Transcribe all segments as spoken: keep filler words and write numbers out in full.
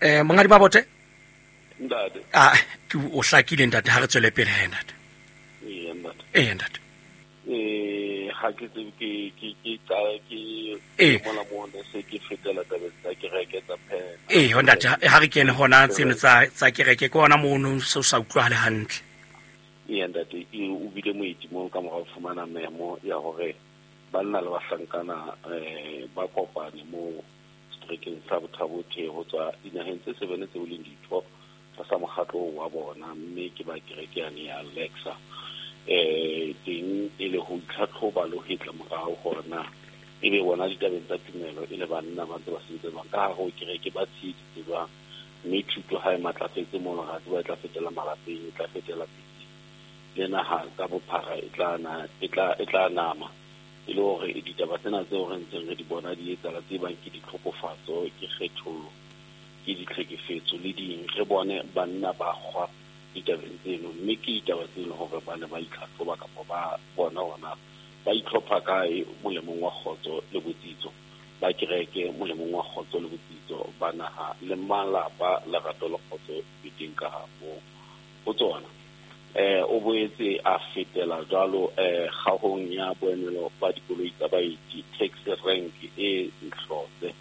eh mongadi Mabote Ntate. Ah, ke o hlakile ntate ha re tswele pele ha ntate. Ee ntate. Eh ntate. Eh ha ke tsebe ke ke ke tsa Eh. ke mola mona se ke fetela tsa tsa ke reke tsa pen. Eh ntate ha re kene hona tseno tsa tsa kereke ke ona mono so sa utlwale hantle. Ee ntate e o bile moeti mo ka mo fumana memo ya hore ba nna le bahlankana eh ba kopane mo streking sa Bothabothe ho tswa dinaheng tse sebene tse o leng ditho sa mokgatlo wa bona mme ke ba kerekeane ya Alexa eh ding ile ho tlhatlhoba lo hitla morao hona ebe bona ditabeng tsa tumelo ile banna ba tse ba sentse ba ka ho kereke ba tshitse ba mme thuto ha e matlafetse mo lo ga ba tla fetela malapeng e tla fetela pele lena ha ka bophara e tla na e tla e tla nama ile hore ditaba tsena tse hore ntseng re di bona di etsala tse bang ke ditlhokofatso ke kgethollo ke ditlhekefetso le ding re bone banna ba gwa ditabeng tseno mme ke ditaba tseno hore ba ne ba itlhatlhoba kapa ba bona ona ba itlhopha kae molemong wa kgotso le botsitso ba kereke molemong wa kgotso le botsitso ba naha le malapa la rato le kgotso e teng ka hafo ho tsona eh o boetse a fetela jalo eh gahong ya boemelo ba dikoloi tsa baeti taxi rank e nhlotse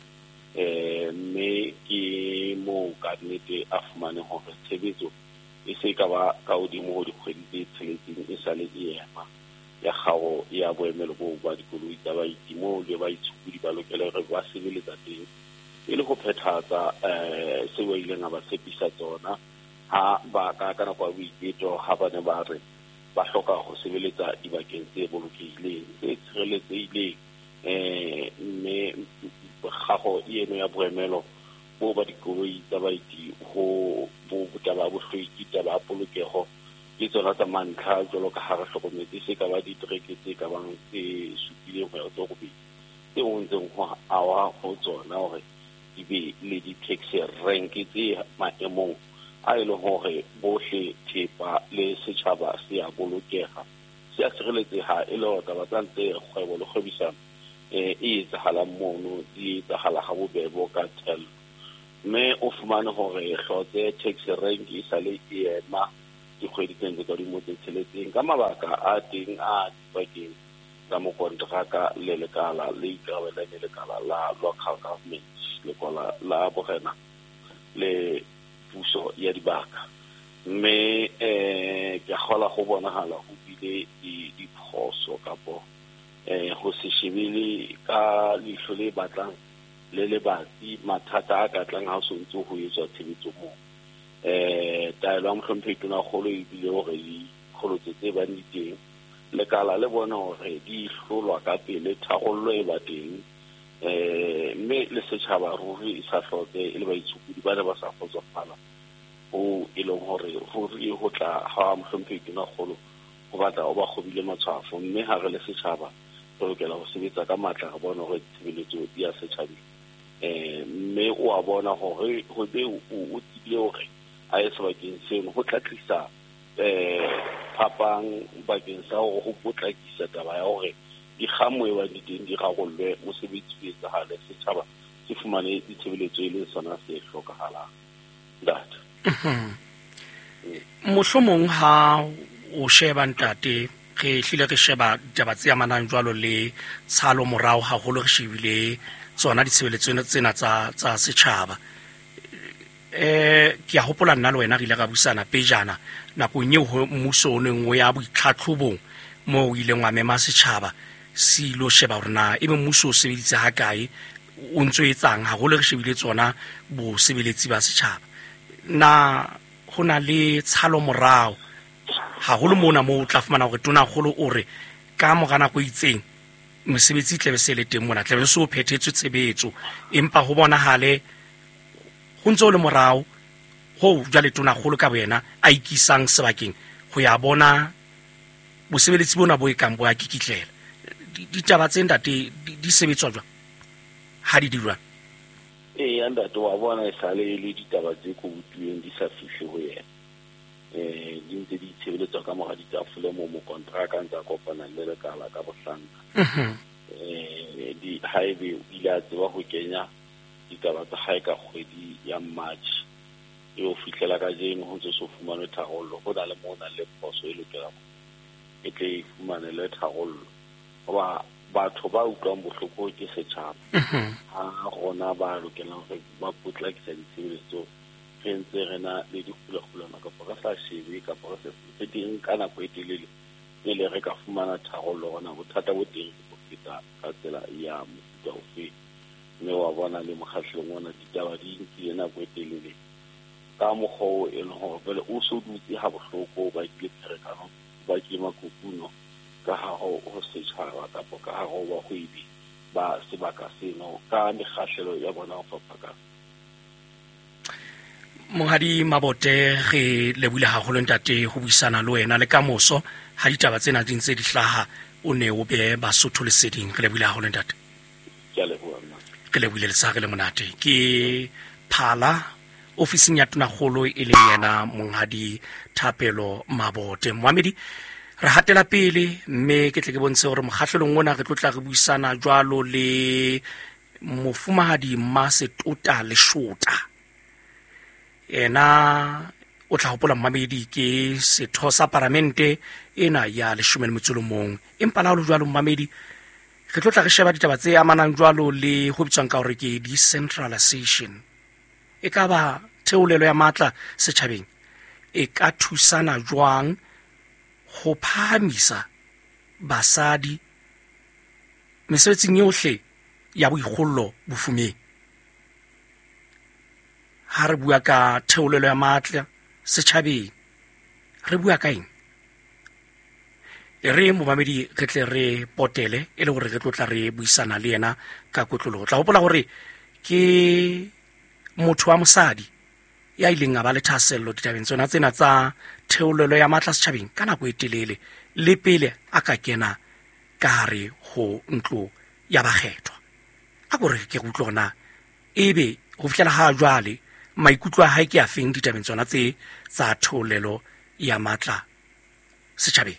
eh me ke mo ka nnete a fumane hore tshebetso e se ka ba ka hodimo ho dikgwedi tse tsheletseng e sale e ema ya gago ya boemelo bo ba dikoloi tsa baeti mo le ba itshupudi ba lokela hore ba sebeletsa teng e le go phethatsa eh se ba ileng ba tshepisa tsona ha ba ka kana kwa boipeto ha ba ne ba re ba hloka go sebeletsa dibakeng tse bolokehileng tse tshireletsehileng eh mme gago eno ya boemelo bo ba dikoloi tsa baeti ho bo botaba bo hloiki taba polokego ke tsona tsa mantlha jalo ka ha re hlokometse se ka ba ditreke tse ka bang tse supile go ya tso go be tse o ntseng ho awa ho tsona hore di be le di-taxi rank tse maemong a ile hore bohle thepa le setjhaba se a bolokega se a sireletseha e le hore taba tsa ntle kgwebo le kgwebisano eh e etsahala mono di etsahala ha bobebo ka tel mme o fumane hore hlotse taxi rank e sale e ema dikgwedi tse ntse ka di motse tsheletseng ka mabaka a teng a dipakeng tsa mo kontraka le lekala le ikawela le lekala la local government le kola la borena le puso ya dibaka mme eh ke kgola go bonahala go bile di diphoso kapo eh ho se shebele ka lihlo le batlang le le batsi mathata a ka tlang ha o sontse ho etswa tshebetso mo eh taelo a mhlompe tona kgolo e bile hore di kholotse tse ba di teng lekala le bona hore di hlolwa ka pele tharollo e ba teng eh mme le setjhaba ruri e sa hlotse e le ba itshupudi ba ba sa kgotsofala o e leng hore ruri ho tla ha mhlompe tona kgolo go batla o ba khobile matshwafo mme ha re le setjhaba re lokela ho sebetsa ka matla re bona hore tshebeletso di a setjhabeng eh mme o a bona hore ho be o tsile hore a e sebakeng seno ho tla tlisa eh phapang bakeng sa hore ho potlakisa taba ya hore di khamwe wa di teng di ragollwe mosebetsi o etsahale setjhaba se fumane ditshebeletso e le sona se hlokahalang that mohlomong ha o sheba ntate re hlile re sheba taba tse amanang jwalo le tshalo morao haholo re shebile tsona ditshebeletso tsena tsa tsa setjhaba eh ke a hopola nna le wena re ile ga busana pejana nakong eo mmuso o neng o ya boitlhatlhobong mo o ileng wa mema setjhaba si lo sheba hore na ebe mmuso o sebeditse ha kae o ntso etsang haholo re shebile tsona bo sebeletsi ba setjhaba na hona le tshalo morao haholo mona mo o tla fumana hore tona kgolo o re ka mogana go itseng mosebetsi tle be se le teng mona tle be se o phethetswe tshebetso empa ho bona hale ho ntso le morao ho jale tona kgolo ka boena a ikisang sebakeng go ya bona bosebeletsi bona bo ekang bo a kikitlela ditaba tse ntate di sebetswa jwa ha di dirwa eh anda to wa bona e sale le ditaba tse go butueng di sa fihle ho yena eh di ntse di tshebeletsa ka mora ditafole mo mo kontraka ntsa kopana le lekala ka bohlanka mhm eh di haibe o ile a tseba ho kenya ditaba tsa hae ka kgwedi ya March e o fihlela ka jeno ho ntse so fumane tharollo go na le mona le poso e lokelang e tle fumane le tharollo ba batho ba utlwang bohloko ke setjhaba ha rona ba lokelang go ba potlakisa ditshebeletso re ntse re na le dikgulakgulana ka re sa shebe ka re se teng ka nako e telele le re ka fumana tharollo rona bothata bo teng go feta ka tsela ya mofuta ofe mme wa bona le mokgahlong ona ditaba di nkile nako e telele ka mokgwa e leng hore pele o so dutse ha bohloko ba ile pherekano ba ke makukuno ka ha ho setjhaba kapa ka ha ho ba hwebi ba sebaka seno ka mekgahlelo ya bona ho fapaka. Monghadi Mabote re lebile haholo ntate ho buisana le wena le ka moso ha ditaba tsena di ntse di hlaha o ne o be Basotho Leseding re lebile haholo ntate. Ke a leboha mma. Ke lebile le sa re le monate ke Phala ofising ya Tonakgolo e leng yena Monghadi Thapelo Mabote. Mohamedi re hatela pele mme ke tle ke bontshe hore mokgahlelong ona re tlotla re buisana jwalo le Mofumahadi Masetota Leshota. Ena o tla hopola Mmamedi ke setho sa parlamente ena ya leshome le metso o mong empa la ho jwalo Mmamedi re tlotla re sheba ditaba tse amanang jwalo le ho bitswang ka hore ke decentralization e ka ba theolelo ya matla setjhabeng e ka thusana jwang ho phahamisa basadi mesebetsing yohle ya boikgollo bofumeng. Ha re bua ka theolelo ya matla setjhabeng re bua ka eng? Re Momamedi re tle re potele e le hore re tlotla re buisana le yena ka kotlolo. Tla hopola hore ke motho wa mosadi ya ileng a ba le thasello ditabeng tsona tsena tsa theolelo ya matla setjhabeng ka nako e telele le pele a ka kena ka hare ho ntlo ya bakgethwa. A go re ke go tlona ebe go fihlela ha jwale maikutlo a hae ke a feng ditabeng tsona tse tsa theolelo ya matla setjhabeng.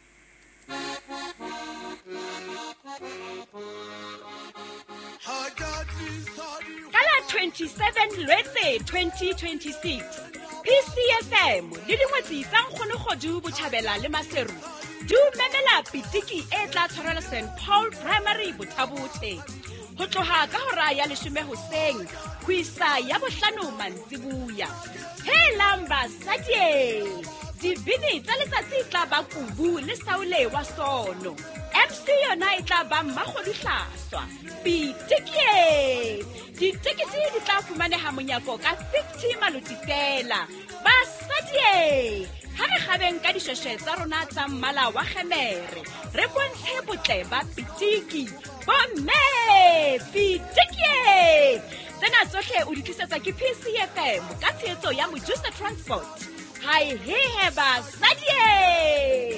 Kala twenty-seven Lwetse twenty twenty-six P C F M le dingwetsi tsa Nkgonogodu Botjhabela le Maseru du memela pitiki e tla tshwarela Saint Paul Primary Bothabothe ho tloha ka hora ya leshome hoseng ho isa ya bohlano mantsibuya. Helang basadi dibini tsa letsatsi tla ba Kubu le Saule wa Sono. M C yona e tla ba Mmakgodihlaswa. Pitiki ditekete di tla fumaneha monyako ka fifty maluti fela. Basadi ha re kgabeng ka dishweshwe tsa rona tsa mmala wa kgemere re bontshe botle ba pitiki bomme pitiki tsena tsohle o di tlisetsa ke P C F M ka tshehetso ya Mojusa Transport. Hai he he basadi.